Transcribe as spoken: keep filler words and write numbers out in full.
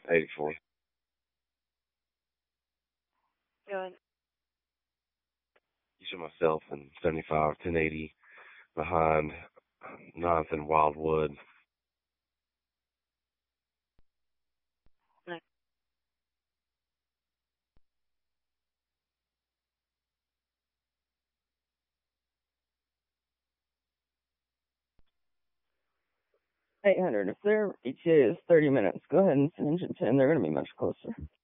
eighty-four. Good. You show myself in seventy-five, ten eighty behind ninth and Wildwood. Nice. eight hundred. If their E T A is thirty minutes, go ahead and send engine ten. They're going to be much closer.